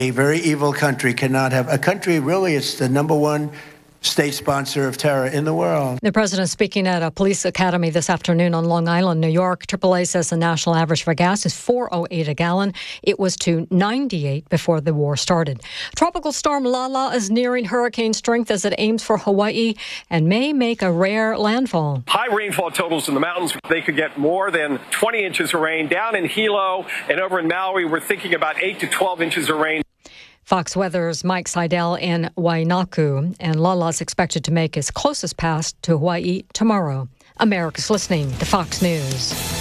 A very evil country cannot have a country. Really, it's the number one state sponsor of terror in the world. The president speaking at a police academy this afternoon on Long Island, New York. AAA says the national average for gas is $4.08 a gallon. It was to $98 before the war started. Tropical storm Lala is nearing hurricane strength as it aims for Hawaii and may make a rare landfall. High rainfall totals in the mountains. They could get more than 20 inches of rain. Down in Hilo and over in Maui, we're thinking about 8 to 12 inches of rain. Fox Weather's Mike Seidel in Wainaku, and Lala's expected to make its closest pass to Hawaii tomorrow. America's listening to Fox News.